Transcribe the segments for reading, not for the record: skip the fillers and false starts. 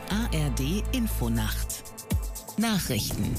ARD Infonacht Nachrichten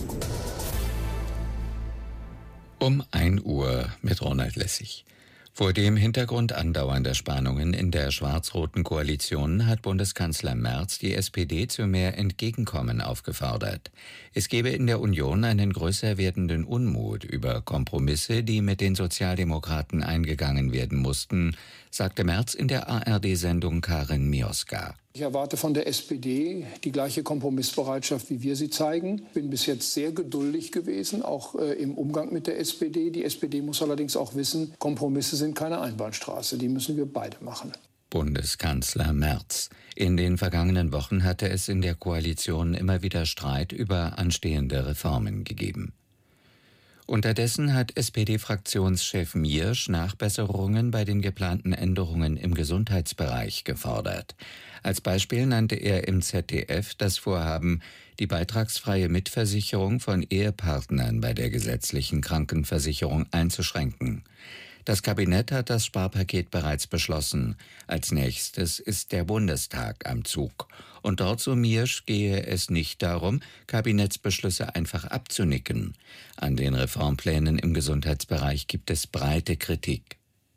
Um 1 Uhr mit Ronald Lessig. Vor dem Hintergrund andauernder Spannungen in der schwarz-roten Koalition hat Bundeskanzler Merz die SPD zu mehr Entgegenkommen aufgefordert. Es gebe in der Union einen größer werdenden Unmut über Kompromisse, die mit den Sozialdemokraten eingegangen werden mussten, sagte Merz in der ARD-Sendung Karin Mioska. Ich erwarte von der SPD die gleiche Kompromissbereitschaft, wie wir sie zeigen. Ich bin bis jetzt sehr geduldig gewesen, auch im Umgang mit der SPD. Die SPD muss allerdings auch wissen, Kompromisse sind keine Einbahnstraße. Die müssen wir beide machen. Bundeskanzler Merz. In den vergangenen Wochen hatte es in der Koalition immer wieder Streit über anstehende Reformen gegeben. Unterdessen hat SPD-Fraktionschef Miersch Nachbesserungen bei den geplanten Änderungen im Gesundheitsbereich gefordert. Als Beispiel nannte er im ZDF das Vorhaben, die beitragsfreie Mitversicherung von Ehepartnern bei der gesetzlichen Krankenversicherung einzuschränken. Das Kabinett hat das Sparpaket bereits beschlossen. Als nächstes ist der Bundestag am Zug. Und dort, so Miersch, gehe es nicht darum, Kabinettsbeschlüsse einfach abzunicken. An den Reformplänen im Gesundheitsbereich gibt es breite Kritik.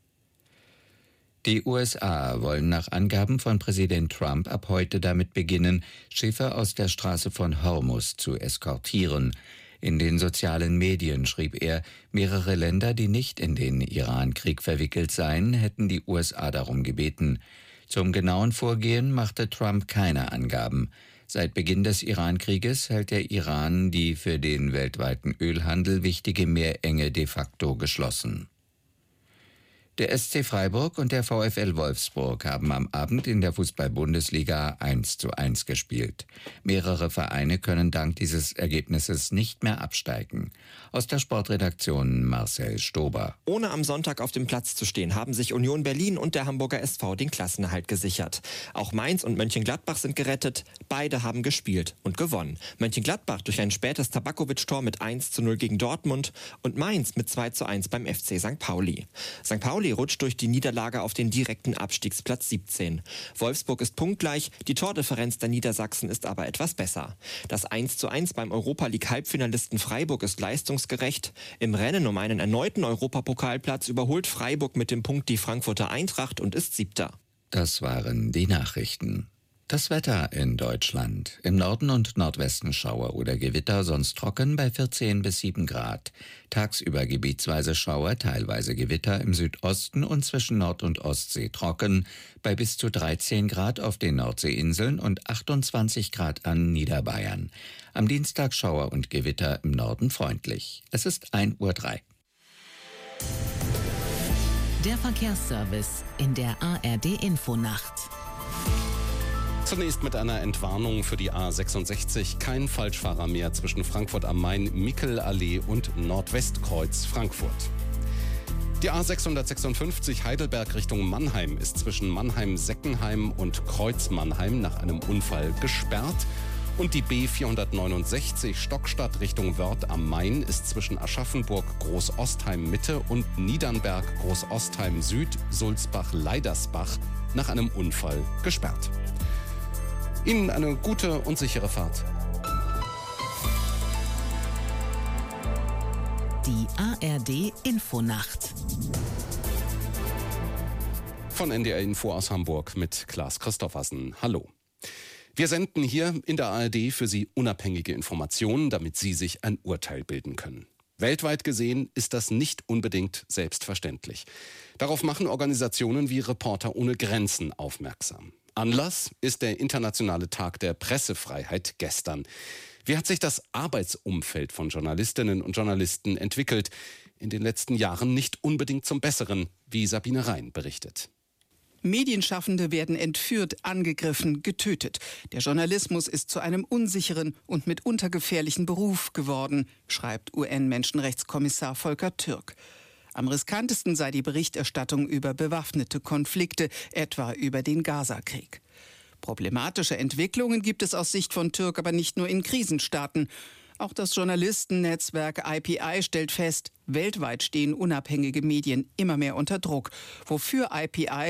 Die USA wollen nach Angaben von Präsident Trump ab heute damit beginnen, Schiffe aus der Straße von Hormuz zu eskortieren. In den sozialen Medien schrieb er, mehrere Länder, die nicht in den Iran-Krieg verwickelt seien, hätten die USA darum gebeten. Zum genauen Vorgehen machte Trump keine Angaben. Seit Beginn des Iran-Krieges hält der Iran die für den weltweiten Ölhandel wichtige Meerenge de facto geschlossen. Der SC Freiburg und der VfL Wolfsburg haben am Abend in der Fußball-Bundesliga 1:1 gespielt. Mehrere Vereine können dank dieses Ergebnisses nicht mehr absteigen. Aus der Sportredaktion Marcel Stober. Ohne am Sonntag auf dem Platz zu stehen, haben sich Union Berlin und der Hamburger SV den Klassenerhalt gesichert. Auch Mainz und Mönchengladbach sind gerettet. Beide haben gespielt und gewonnen. Mönchengladbach durch ein spätes Tabakovic-Tor mit 1:0 gegen Dortmund und Mainz mit 2:1 beim FC St. Pauli. St. Pauli rutscht durch die Niederlage auf den direkten Abstiegsplatz 17. Wolfsburg ist punktgleich, die Tordifferenz der Niedersachsen ist aber etwas besser. Das 1:1 beim Europa-League-Halbfinalisten Freiburg ist leistungsgerecht. Im Rennen um einen erneuten Europapokalplatz überholt Freiburg mit dem Punkt die Frankfurter Eintracht und ist 7. Das waren die Nachrichten. Das Wetter in Deutschland. Im Norden und Nordwesten Schauer oder Gewitter, sonst trocken bei 14 bis 7 Grad. Tagsüber gebietsweise Schauer, teilweise Gewitter im Südosten und zwischen Nord- und Ostsee trocken, bei bis zu 13 Grad auf den Nordseeinseln und 28 Grad an Niederbayern. Am Dienstag Schauer und Gewitter im Norden freundlich. Es ist 1:03 Uhr. Der Verkehrsservice in der ARD Infonacht. Zunächst mit einer Entwarnung für die A66. Kein Falschfahrer mehr zwischen Frankfurt am Main, Mickelallee und Nordwestkreuz Frankfurt. Die A656 Heidelberg Richtung Mannheim ist zwischen Mannheim-Seckenheim und Kreuz-Mannheim nach einem Unfall gesperrt. Und die B469 Stockstadt Richtung Wörth am Main ist zwischen Aschaffenburg Großostheim Mitte und Niedernberg Großostheim Süd Sulzbach Leidersbach nach einem Unfall gesperrt. Ihnen eine gute und sichere Fahrt. Die ARD Infonacht. Von NDR Info aus Hamburg mit Klaas Christoffersen. Hallo. Wir senden hier in der ARD für Sie unabhängige Informationen, damit Sie sich ein Urteil bilden können. Weltweit gesehen ist das nicht unbedingt selbstverständlich. Darauf machen Organisationen wie Reporter ohne Grenzen aufmerksam. Anlass ist der Internationale Tag der Pressefreiheit gestern. Wie hat sich das Arbeitsumfeld von Journalistinnen und Journalisten entwickelt? In den letzten Jahren nicht unbedingt zum Besseren, wie Sabine Rhein berichtet. Medienschaffende werden entführt, angegriffen, getötet. Der Journalismus ist zu einem unsicheren und mitunter gefährlichen Beruf geworden, schreibt UN-Menschenrechtskommissar Volker Türk. Am riskantesten sei die Berichterstattung über bewaffnete Konflikte, etwa über den Gaza-Krieg. Problematische Entwicklungen gibt es aus Sicht von Türk aber nicht nur in Krisenstaaten. Auch das Journalistennetzwerk IPI stellt fest, weltweit stehen unabhängige Medien immer mehr unter Druck. Wofür IPI